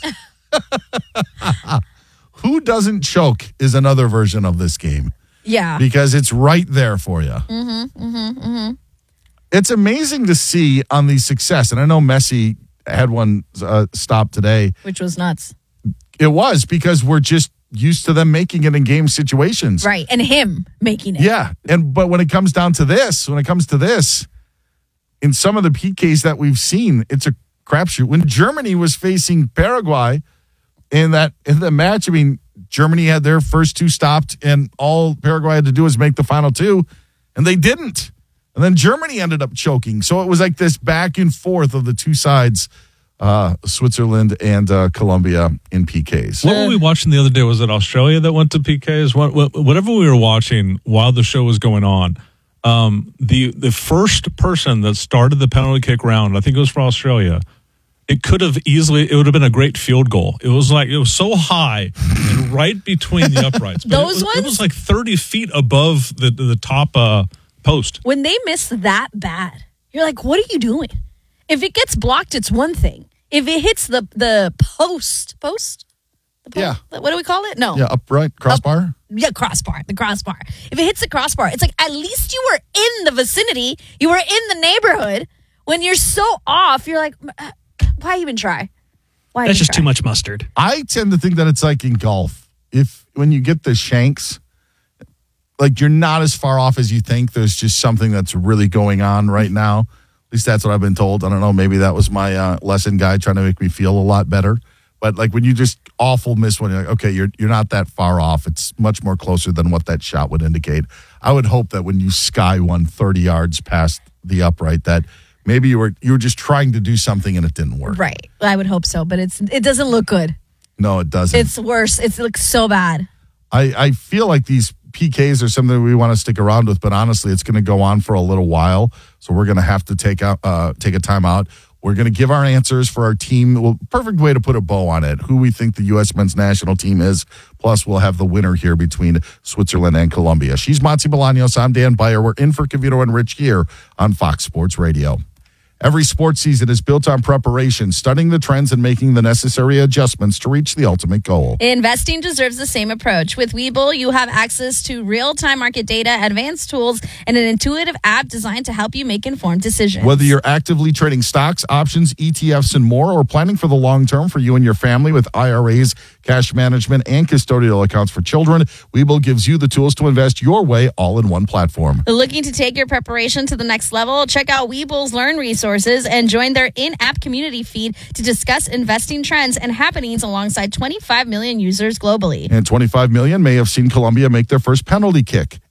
Who doesn't choke is another version of this game. Yeah. Because it's right there for you. Mm-hmm, mm-hmm, mm-hmm. It's amazing to see on the success. And I know Messi had one uh, stop today. Which was nuts. It was because we're just used to them making it in game situations. Right. And him making it. Yeah. And but when it comes down to this, when it comes to this, in some of the P Ks that we've seen, it's a crapshoot. When Germany was facing Paraguay in that in the match, I mean, Germany had their first two stopped, and all Paraguay had to do was make the final two, and they didn't. And then Germany ended up choking. So it was like this back and forth of the two sides. Uh, Switzerland and uh, Colombia in P Ks. What were we watching the other day? Was it Australia that went to P Ks? What, what, whatever we were watching while the show was going on, um, the the first person that started the penalty kick round, I think it was for Australia, it could have easily, it would have been a great field goal. It was like, it was so high and right between the uprights. But Those it was, ones? It was like thirty feet above the, the top uh, post. When they miss that bad, you're like, what are you doing? If it gets blocked, it's one thing. If it hits the the post, post? The post yeah. What do we call it? No. Yeah, upright, crossbar? Up, yeah, crossbar, the crossbar. If it hits the crossbar, it's like at least you were in the vicinity. You were in the neighborhood. When you're so off, you're like, why even try? Why That's even just try? too much mustard. I tend to think that it's like in golf. If when you get the shanks, like you're not as far off as you think. There's just something that's really going on right now. At least that's what I've been told. I don't know. Maybe that was my uh, lesson guy trying to make me feel a lot better. But like when you just awful miss one, you're like, okay, you're you're not that far off. It's much more closer than what that shot would indicate. I would hope that when you sky one thirty yards past the upright, that maybe you were you were just trying to do something and it didn't work. Right. I would hope so, but it's it doesn't look good. No, it doesn't. It's worse. It's, it looks so bad. I, I feel like these P Ks are something we want to stick around with, but honestly, it's going to go on for a little while. So we're going to have to take out, uh, take a time out. We're going to give our answers for our team. Well, perfect way to put a bow on it. Who we think the U S men's national team is. Plus, we'll have the winner here between Switzerland and Colombia. She's Monty Bolaños. I'm Dan Beyer. We're in for Cavito and Rich here on Fox Sports Radio. Every sports season is built on preparation, studying the trends and making the necessary adjustments to reach the ultimate goal. Investing deserves the same approach. With Webull, you have access to real-time market data, advanced tools, and an intuitive app designed to help you make informed decisions. Whether you're actively trading stocks, options, E T Fs, and more, or planning for the long term for you and your family with I R As, cash management, and custodial accounts for children, Webull gives you the tools to invest your way all in one platform. Looking to take your preparation to the next level? Check out Webull's Learn resources and join their in-app community feed to discuss investing trends and happenings alongside twenty-five million users globally. And twenty-five million may have seen Colombia make their first penalty kick.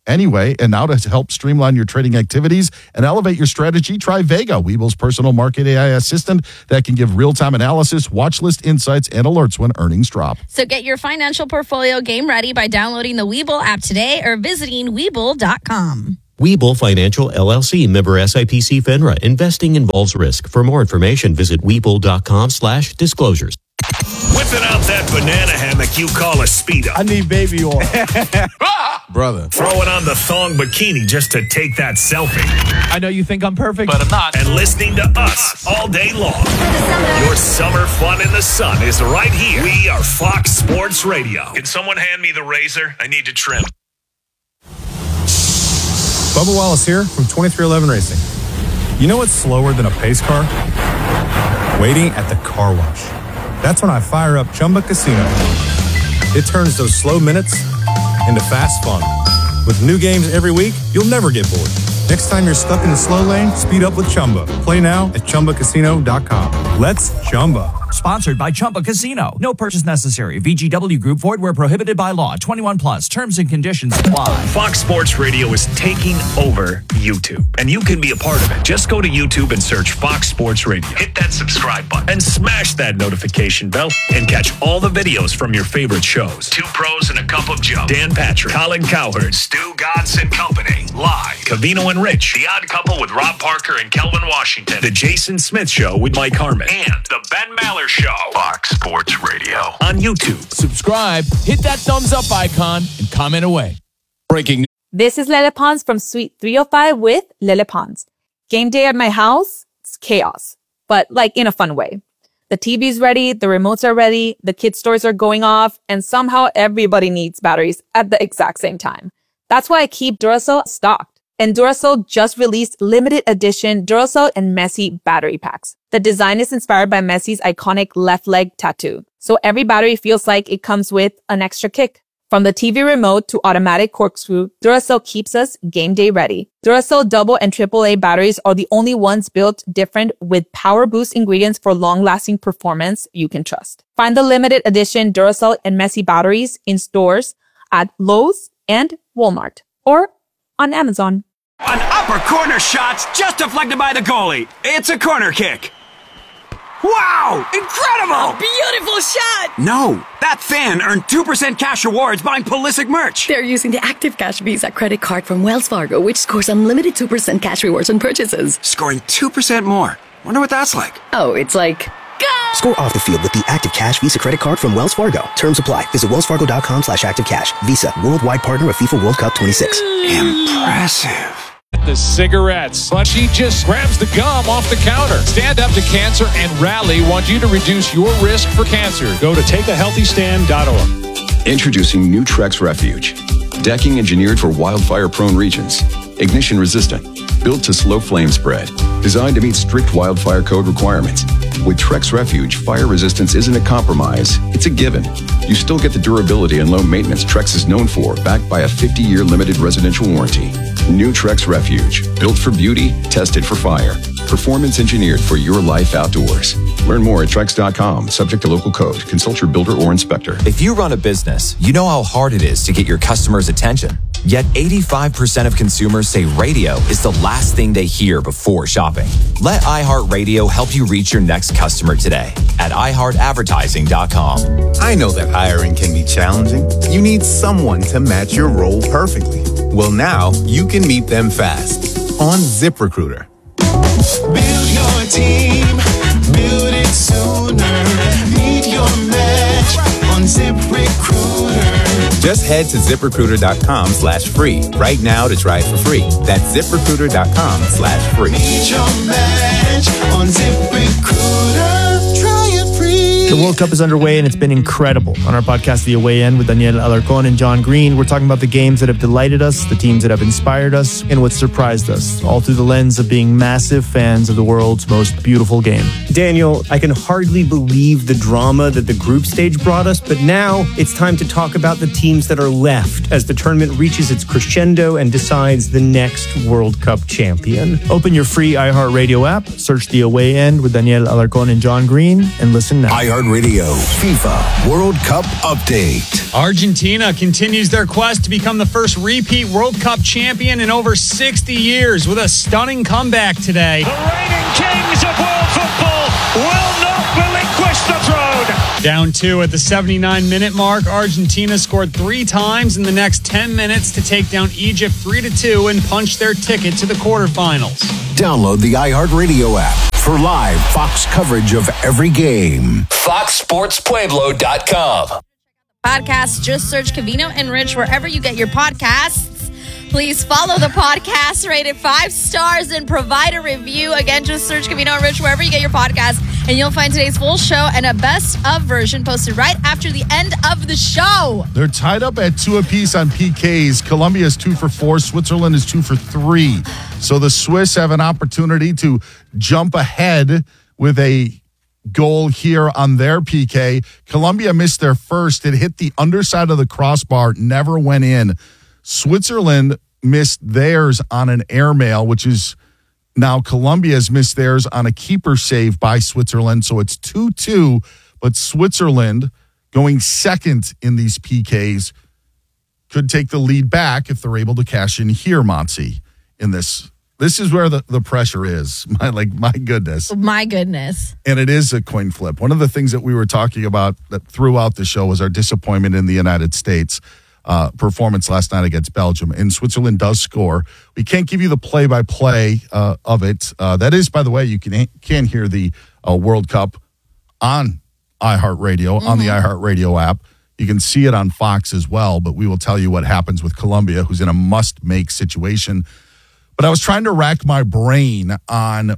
Anyway, and now to help streamline your trading activities and elevate your strategy, try Vega, Webull's personal market A I assistant that can give real-time analysis, watch list insights, and alerts when earnings drop. So get your financial portfolio game ready by downloading the Webull app today or visiting Webull dot com. Webull Financial L L C, member S I P C FINRA. Investing involves risk. For more information, visit Webull.com slash disclosures. Whipping out that banana hammock you call a Speedo. I need baby oil. Brother. Throwing on the thong bikini just to take that selfie. I know you think I'm perfect, but I'm not. And listening to us all day long. Your summer fun in the sun is right here. We are Fox Sports Radio. Can someone hand me the razor? I need to trim. Bubba Wallace here from twenty-three eleven Racing. You know what's slower than a pace car? Waiting at the car wash. That's when I fire up Chumba Casino. It turns those slow minutes into fast fun. With new games every week, you'll never get bored. Next time you're stuck in the slow lane, speed up with Chumba. Play now at Chumba Casino dot com. Let's Chumba. Sponsored by Chumba Casino. No purchase necessary. V G W Group. Void where prohibited by law. twenty-one plus. Terms and conditions apply. Fox Sports Radio is taking over YouTube, and you can be a part of it. Just go to YouTube and search Fox Sports Radio. Hit that subscribe button and smash that notification bell and catch all the videos from your favorite shows. Two Pros and a Cup of Joe. Dan Patrick, Colin Cowherd, Stu Godson Company. Live. Cavino and Rich. The Odd Couple with Rob Parker and Kelvin Washington. The Jason Smith Show with Mike Harmon. And the Ben Maller Show. Fox Sports Radio on YouTube. Subscribe, hit that thumbs up icon, and comment away. Breaking. This is Lele Pons from Suite three oh five with Lele Pons. Game day at my house, it's chaos, but like in a fun way. The T V's ready, the remotes are ready, the kids' stores are going off, and somehow everybody needs batteries at the exact same time. That's why I keep Duracell stocked. And Duracell just released limited edition Duracell and Messi battery packs. The design is inspired by Messi's iconic left leg tattoo. So every battery feels like it comes with an extra kick. From the T V remote to automatic corkscrew, Duracell keeps us game day ready. Duracell double and triple A batteries are the only ones built different with power boost ingredients for long-lasting performance you can trust. Find the limited edition Duracell and Messi batteries in stores at Lowe's and Walmart or on Amazon. An upper corner shot's just deflected by the goalie. It's a corner kick. Wow! Incredible! Beautiful shot! No, that fan earned two percent cash rewards buying Pulisic merch. They're using the Active Cash Visa credit card from Wells Fargo, which scores unlimited two percent cash rewards on purchases. Scoring two percent more. Wonder what that's like. Oh, it's like... Go! Score off the field with the Active Cash Visa credit card from Wells Fargo. Terms apply. Visit wellsfargo.com slash activecash. Visa, worldwide partner of FIFA World Cup twenty-six. Impressive. The cigarettes. But she just grabs the gum off the counter. Stand Up to Cancer and Rally want you to reduce your risk for cancer. Go to take a healthy stand dot org. Introducing new Trex Refuge. Decking engineered for wildfire-prone regions. Ignition resistant. Built to slow flame spread. Designed to meet strict wildfire code requirements. With Trex Refuge, fire resistance isn't a compromise, it's a given. You still get the durability and low maintenance Trex is known for, backed by a fifty-year limited residential warranty. New Trex Refuge. Built for beauty, tested for fire. Performance engineered for your life outdoors. Learn more at Trex dot com, subject to local code. Consult your builder or inspector. If you run a business, you know how hard it is to get your customers' attention. Yet eighty-five percent of consumers say radio is the last thing they hear before shopping. Let iHeartRadio help you reach your next customer today at i heart advertising dot com. I know that hiring can be challenging. You need someone to match your role perfectly. Well, now you can meet them fast on ZipRecruiter. Build your team, build it sooner. Meet your match on ZipRecruiter. Just head to ZipRecruiter.com slash free right now to try it for free. That's ZipRecruiter.com slash free. Meet your match on ZipRecruiter. Try it free. The World Cup is underway and it's been incredible. On our podcast, The Away End, with Daniel Alarcon and John Green, we're talking about the games that have delighted us, the teams that have inspired us, and what surprised us, all through the lens of being massive fans of the world's most beautiful game. Daniel, I can hardly believe the drama that the group stage brought us, but now it's time to talk about the teams that are left as the tournament reaches its crescendo and decides the next World Cup champion. Open your free iHeartRadio app, search The Away End with Daniel Alarcon and John Green, and listen now. iHeartRadio Radio FIFA World Cup Update. Argentina continues their quest to become the first repeat World Cup champion in over sixty years with a stunning comeback today. The reigning kings of world football will not relinquish the throne. Down two at the seventy-nine minute mark, Argentina scored three times in the next ten minutes to take down Egypt three to two and punch their ticket to the quarterfinals. Download the iHeartRadio app for live Fox coverage of every game. fox sports pueblo dot com. Podcast, just search Covino and Rich wherever you get your podcasts. Please follow the podcast, rate it five stars, and provide a review. Again, just search Covino and Rich wherever you get your podcast, and you'll find today's full show and a best of version posted right after the end of the show. They're tied up at two apiece on P Ks. Colombia is two for four. Switzerland is two for three. So the Swiss have an opportunity to jump ahead with a goal here on their P K. Colombia missed their first. It hit the underside of the crossbar, never went in. Switzerland missed theirs on an airmail, which is now Colombia's missed theirs on a keeper save by Switzerland. So it's two two, but Switzerland going second in these P Ks could take the lead back if they're able to cash in here, Monty, in this. This is where the, the pressure is. My, like, my goodness. My goodness. And it is a coin flip. One of the things that we were talking about that throughout the show was our disappointment in the United States uh, performance last night against Belgium. And Switzerland does score. We can't give you the play-by-play uh, of it. Uh, that is, by the way, you can, can hear the uh, World Cup on iHeartRadio, mm-hmm. on the iHeartRadio app. You can see it on Fox as well, but we will tell you what happens with Colombia, who's in a must-make situation. But I was trying to rack my brain on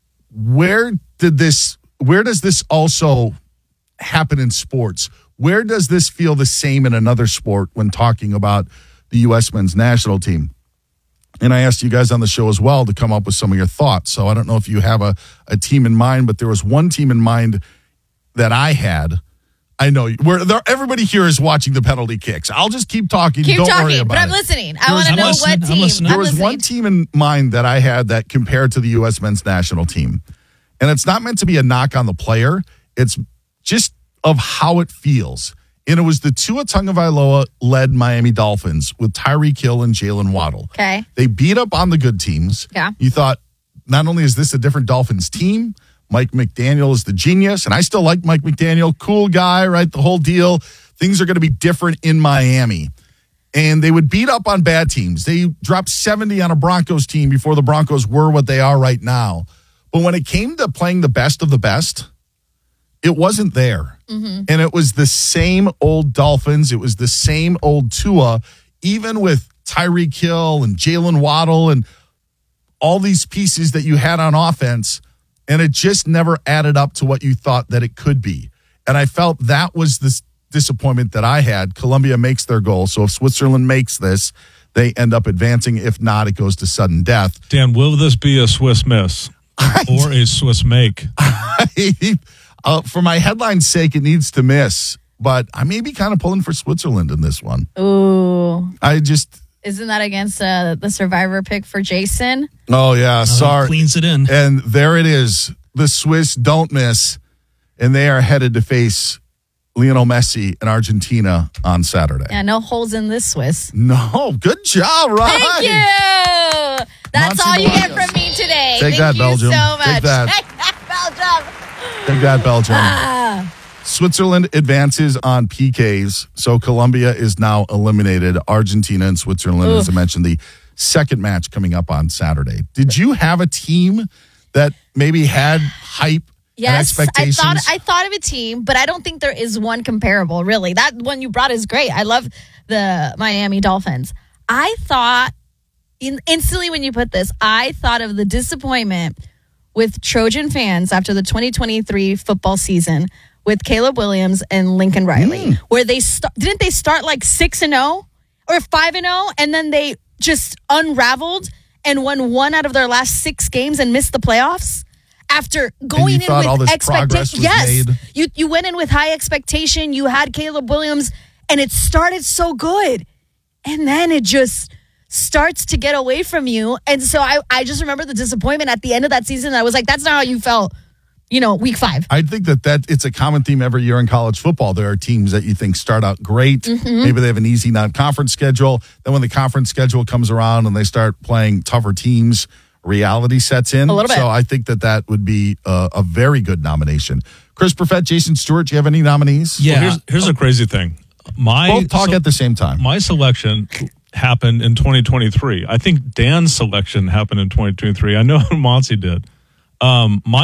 where did this, where does this also happen in sports? Where does this feel the same in another sport when talking about the U S men's national team? And I asked you guys on the show as well to come up with some of your thoughts. So I don't know if you have a, a team in mind, but there was one team in mind that I had. I know where everybody here is watching the penalty kicks. I'll just keep talking. Keep Don't talking, worry about but I'm it. listening. I want to know listening. what I'm team. listening. There was listening. one team in mind that I had that compared to the U S men's national team. And it's not meant to be a knock on the player. It's just of how it feels. And it was the Tua Tagovailoa-led Miami Dolphins with Tyreek Hill and Jalen Waddle. Okay. They beat up on the good teams. Yeah. You thought, not only is this a different Dolphins team, Mike McDaniel is the genius, and I still like Mike McDaniel. Cool guy, right? The whole deal. Things are going to be different in Miami. And they would beat up on bad teams. They dropped seventy on a Broncos team before the Broncos were what they are right now. But when it came to playing the best of the best, it wasn't there. Mm-hmm. And it was the same old Dolphins. It was the same old Tua, even with Tyreek Hill and Jalen Waddle and all these pieces that you had on offense. And it just never added up to what you thought that it could be. And I felt that was the disappointment that I had. Colombia makes their goal. So if Switzerland makes this, they end up advancing. If not, it goes to sudden death. Dan, will this be a Swiss miss or a Swiss make? uh, for my headline's sake, it needs to miss. But I may be kind of pulling for Switzerland in this one. Ooh. I just... Isn't that against uh, the survivor pick for Jason? Oh, yeah. Sorry. Cleans it in. And there it is. The Swiss don't miss, and they are headed to face Lionel Messi in Argentina on Saturday. Yeah, no holes in this Swiss. No. Good job, Ryan. Thank you. That's Monty all you get Bolaños. from me today. Take Thank that, you Belgium. so much. Take that. Take that, Belgium. Take that, Belgium. Ah. Switzerland advances on P Ks, so Colombia is now eliminated. Argentina and Switzerland, Oof. as I mentioned, the second match coming up on Saturday. Did you have a team that maybe had hype and Yes, I expectations? thought I thought of a team, but I don't think there is one comparable, really. That one you brought is great. I love the Miami Dolphins. I thought, in, instantly when you put this, I thought of the disappointment with Trojan fans after the twenty twenty-three football season with Caleb Williams and Lincoln Riley, mm. where they st- didn't they start like six and zero or five and zero, and then they just unraveled and won one out of their last six games and missed the playoffs after going in with expectation. Yes, made. you you went in with high expectation. You had Caleb Williams, and it started so good, and then it just starts to get away from you. And so I I just remember the disappointment at the end of that season. I was like, that's not how you felt you know, week five. I think that, that it's a common theme every year in college football. There are teams that you think start out great. Mhm. Maybe they have an easy non-conference schedule. Then when the conference schedule comes around and they start playing tougher teams, reality sets in. A little bit. So I think that that would be a, a very good nomination. Chris Perfett, Jason Stewart, do you have any nominees? Well, here's, here's a crazy thing. My Both talk at the same time. My selection happened in twenty twenty-three. I think Dan's selection happened in twenty twenty-three. I know Monty did. Um, my